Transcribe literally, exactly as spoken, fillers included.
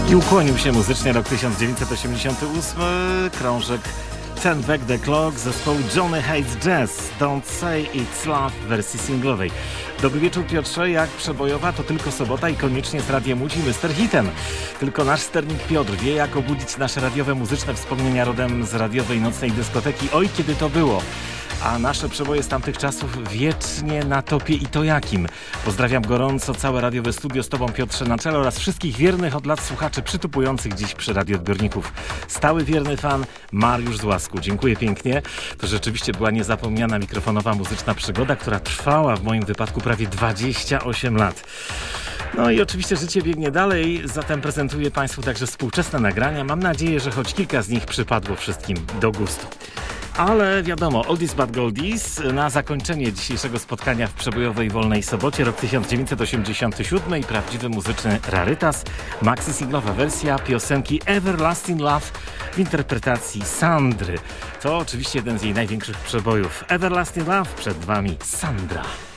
I ukłonił się muzycznie rok tysiąc dziewięćset osiemdziesiąty ósmy, krążek Turn Back the Clock zespołu Johnny Hates Jazz, Don't Say It's Love w wersji singlowej. Dobry wieczór, Piotrze, jak przebojowa to tylko sobota i koniecznie z Radiem Łódź i mister Hitem. Tylko nasz sternik Piotr wie, jak obudzić nasze radiowe muzyczne wspomnienia rodem z radiowej nocnej dyskoteki. Oj, kiedy to było! A nasze przeboje z tamtych czasów wiecznie na topie i to jakim. Pozdrawiam gorąco całe radiowe studio, z Tobą, Piotrze, na czele oraz wszystkich wiernych od lat słuchaczy przytupujących dziś przy radioodbiorników. Stały wierny fan Mariusz z Łasku. Dziękuję pięknie. To rzeczywiście była niezapomniana mikrofonowa muzyczna przygoda, która trwała w moim wypadku prawie dwadzieścia osiem lat. No i oczywiście życie biegnie dalej, zatem prezentuję Państwu także współczesne nagrania. Mam nadzieję, że choć kilka z nich przypadło wszystkim do gustu. Ale wiadomo, oldies but goldies. Na zakończenie dzisiejszego spotkania w przebojowej wolnej sobocie, rok tysiąc dziewięćset osiemdziesiąty siódmy i prawdziwy muzyczny rarytas, maxi singlowa wersja piosenki Everlasting Love w interpretacji Sandry. To oczywiście jeden z jej największych przebojów. Everlasting Love, przed Wami Sandra.